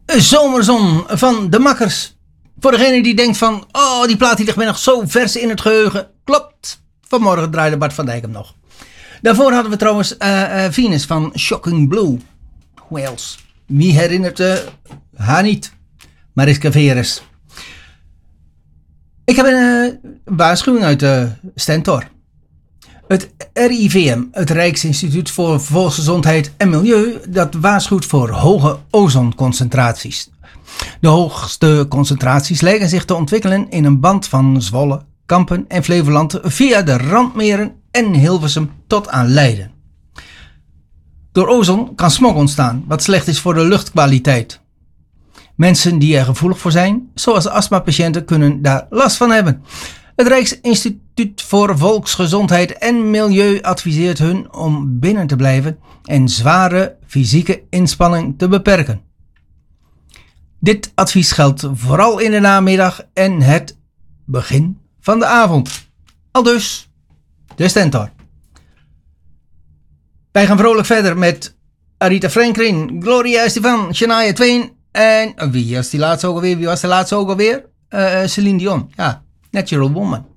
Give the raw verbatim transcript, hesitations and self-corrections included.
Zomerzon van de Makkers. Voor degene die denkt van, oh, die plaat die ligt mij nog zo vers in het geheugen. Klopt, vanmorgen draaide Bart van Dijk hem nog. Daarvoor hadden we trouwens uh, uh, Venus van Shocking Blue. Wales. Wie herinnert uh, haar niet? Mariska Veres. Ik heb een uh, waarschuwing uit uh, Stentor. Het R I V M, het Rijksinstituut voor Volksgezondheid en Milieu, dat waarschuwt voor hoge ozonconcentraties. De hoogste concentraties lijken zich te ontwikkelen in een band van Zwolle, Kampen en Flevoland via de randmeren en Hilversum tot aan Leiden. Door ozon kan smog ontstaan, wat slecht is voor de luchtkwaliteit. Mensen die er gevoelig voor zijn, zoals astmapatiënten, kunnen daar last van hebben. Het Rijksinstituut voor Volksgezondheid en Milieu adviseert hun om binnen te blijven en zware fysieke inspanning te beperken. Dit advies geldt vooral in de namiddag en het begin van de avond. Aldus de Stentor. Wij gaan vrolijk verder met Aretha Franklin, Gloria Estefan, Shania Twain en wie was die laatste ook alweer? Wie was de laatste ook alweer? Uh, Celine Dion. Ja, Natural Woman.